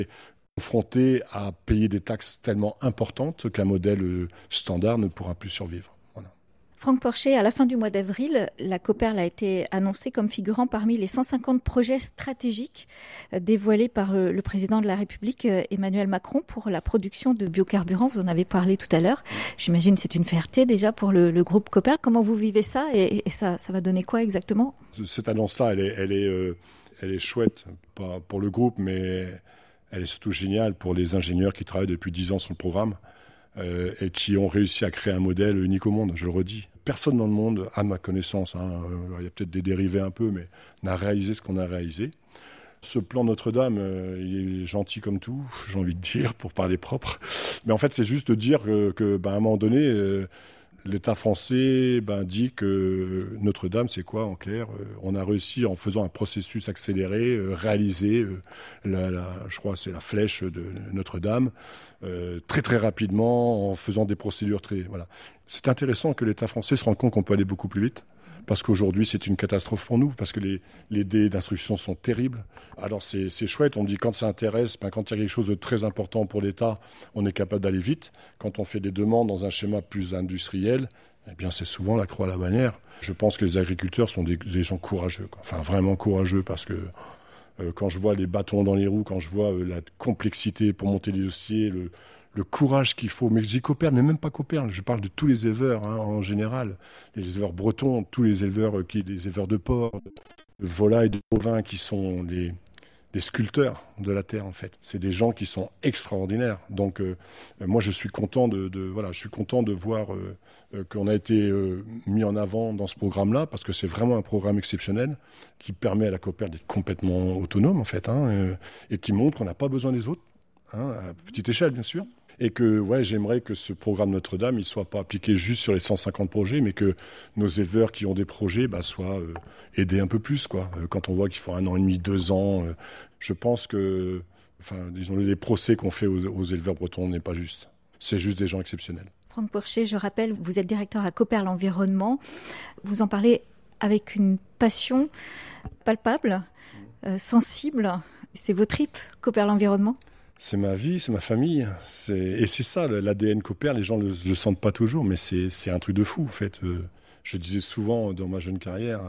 confronté à payer des taxes tellement importantes qu'un modèle standard ne pourra plus survivre. Voilà. Franck Porcher, à la fin du mois d'avril, la Coperle a été annoncée comme figurant parmi les 150 projets stratégiques dévoilés par le président de la République, Emmanuel Macron, pour la production de biocarburants. Vous en avez parlé tout à l'heure. J'imagine que c'est une fierté déjà pour le groupe Coperle. Comment vous vivez ça et ça va donner quoi exactement ? Cette annonce-là, elle est chouette, pas pour le groupe, mais elle est surtout géniale pour les ingénieurs qui travaillent depuis 10 ans sur le programme et qui ont réussi à créer un modèle unique au monde, je le redis. Personne dans le monde, à ma connaissance, il y a peut-être des dérivés un peu, mais n'a réalisé ce qu'on a réalisé. Ce plan Notre-Dame, il est gentil comme tout, j'ai envie de dire, pour parler propre. Mais en fait, c'est juste de dire qu'à un moment donné, l'État français dit que Notre-Dame, c'est quoi en clair ? On a réussi, en faisant un processus accéléré, réaliser, je crois que c'est la flèche de Notre-Dame, très très rapidement, en faisant des procédures très... Voilà. C'est intéressant que l'État français se rende compte qu'on peut aller beaucoup plus vite, parce qu'aujourd'hui c'est une catastrophe pour nous, parce que les délais d'instruction sont terribles. Alors c'est chouette, on dit quand ça intéresse, quand il y a quelque chose de très important pour l'État, on est capable d'aller vite. Quand on fait des demandes dans un schéma plus industriel, eh bien c'est souvent la croix à la bannière. Je pense que les agriculteurs sont des gens courageux, quoi. Enfin vraiment courageux, parce que quand je vois les bâtons dans les roues, quand je vois la complexité pour monter les dossiers, le courage qu'il faut, mais je dis Coperle, mais même pas Coperle, je parle de tous les éleveurs en général, les éleveurs bretons, tous les éleveurs, les éleveurs de porcs, de volailles, de bovins, qui sont les sculpteurs de la terre en fait. C'est des gens qui sont extraordinaires. Donc moi je suis content je suis content de voir qu'on a été mis en avant dans ce programme-là, parce que c'est vraiment un programme exceptionnel qui permet à la Coperle d'être complètement autonome en fait, et qui montre qu'on n'a pas besoin des autres, à petite échelle bien sûr. Et que j'aimerais que ce programme Notre-Dame il soit pas appliqué juste sur les 150 projets, mais que nos éleveurs qui ont des projets soient aidés un peu plus, quoi. Quand on voit qu'il faut 1 an et demi, 2 ans, je pense que, disons, les procès qu'on fait aux éleveurs bretons n'est pas juste. C'est juste des gens exceptionnels. Franck Porcher, je rappelle, vous êtes directeur à Coperle Environnement. Vous en parlez avec une passion palpable, sensible. C'est vos tripes, Coperle Environnement ? C'est ma vie, c'est ma famille. Et c'est ça, l'ADN Coperle, les gens ne le sentent pas toujours, mais c'est un truc de fou, en fait. Je disais souvent dans ma jeune carrière,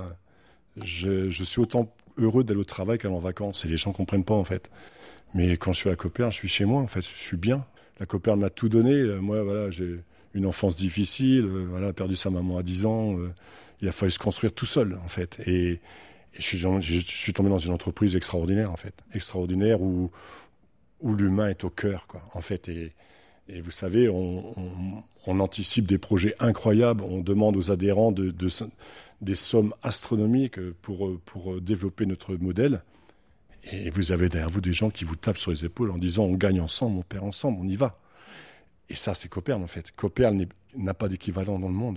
je suis autant heureux d'aller au travail qu'aller en vacances. Et les gens ne comprennent pas, en fait. Mais quand je suis à la Coperle, je suis chez moi, en fait. Je suis bien. La Coperle m'a tout donné. Moi, j'ai une enfance difficile. Perdu sa maman à 10 ans. Il a fallu se construire tout seul, en fait. Et je suis tombé dans une entreprise extraordinaire, en fait. Extraordinaire où l'humain est au cœur, quoi, en fait. Et vous savez, on anticipe des projets incroyables, on demande aux adhérents des sommes astronomiques pour développer notre modèle. Et vous avez derrière vous des gens qui vous tapent sur les épaules en disant « on gagne ensemble, on perd ensemble, on y va ». Et ça, c'est Coperle, en fait. Coperle n'a pas d'équivalent dans le monde.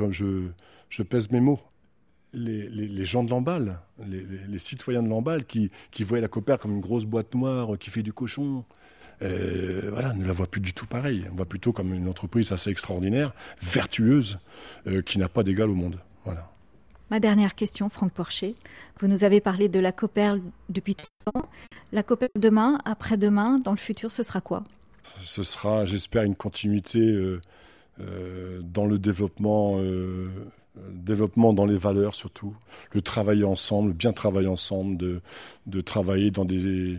Je pèse mes mots. Les gens de Lamballe, les citoyens de Lamballe qui voyaient la Coperle comme une grosse boîte noire qui fait du cochon, ne la voient plus du tout pareil. On voit plutôt comme une entreprise assez extraordinaire, vertueuse, qui n'a pas d'égal au monde. Voilà. Ma dernière question, Franck Porcher. Vous nous avez parlé de la Coperle depuis 30 ans. La Coperle demain, après-demain, dans le futur, ce sera quoi ? Ce sera, j'espère, une continuité dans le développement dans les valeurs surtout, le travailler ensemble, bien travailler ensemble, de travailler dans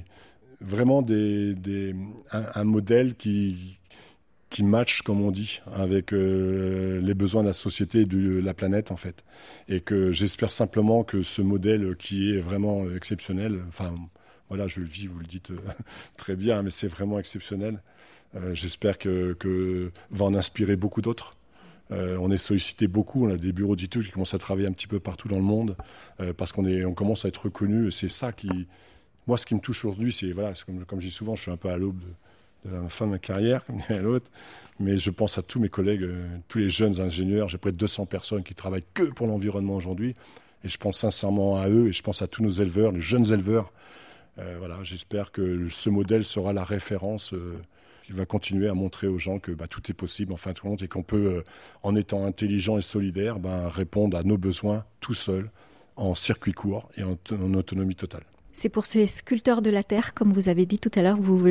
un modèle qui match, comme on dit, avec les besoins de la société et de la planète en fait. Et que j'espère simplement que ce modèle qui est vraiment exceptionnel, je le vis, vous le dites très bien, mais c'est vraiment exceptionnel. J'espère que va en inspirer beaucoup d'autres. On est sollicité beaucoup, on a des bureaux d'études qui commencent à travailler un petit peu partout dans le monde parce qu'on commence à être reconnu. C'est ça moi, ce qui me touche aujourd'hui, c'est comme je dis souvent, je suis un peu à l'aube de la fin de ma carrière, comme dirait l'autre, mais je pense à tous mes collègues, tous les jeunes ingénieurs. J'ai près de 200 personnes qui travaillent que pour l'environnement aujourd'hui, et je pense sincèrement à eux, et je pense à tous nos éleveurs, les jeunes éleveurs. J'espère que ce modèle sera la référence. Qui va continuer à montrer aux gens que tout est possible en fin de compte et qu'on peut, en étant intelligent et solidaire, répondre à nos besoins tout seul, en circuit court et en autonomie totale. C'est pour ces sculpteurs de la terre, comme vous avez dit tout à l'heure, vous